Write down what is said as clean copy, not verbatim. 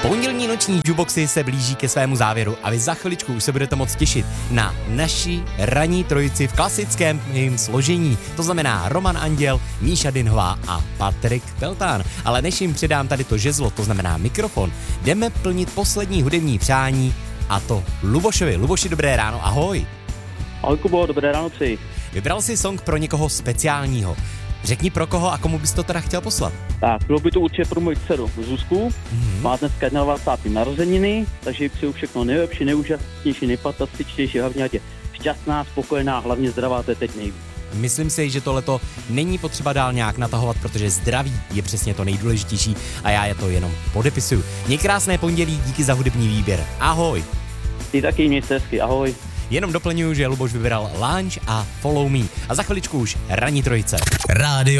Pondělní noční jukeboxy se blíží ke svému závěru a vy za chviličku už se budete moc těšit na naši ranní trojici v klasickém jejím složení. To znamená Roman Anděl, Míša Dinhová a Patrik Peltán. Ale než jim předám tady to žezlo, to znamená mikrofon, jdeme plnit poslední hudební přání a to Lubošovi. Luboši, dobré ráno, ahoj. Ahoj Kubo, dobré ráno přeji. Vybral jsi song pro někoho speciálního. Řekni pro koho a komu bys to teda chtěl poslat. Tak, bylo by to určitě pro moji dceru Zuzku. Má dneska 21. narozeniny, takže jí přeju všechno nejlepší, nejúžasnější, nejfantastičtější, hlavně ať je šťastná, spokojená, hlavně zdravá, to je teď nejvíc. Myslím si, že tohleto není potřeba dál nějak natahovat, protože zdraví je přesně to nejdůležitější a já je to jenom podepisuju. Měj krásné pondělí, díky za hudební výběr. Ahoj. Ty taky měj se hezky, ahoj. Jenom doplňuji, že Luboš vybral Lunch a Follow Me. A za chviličku už ranní trojice. Rádio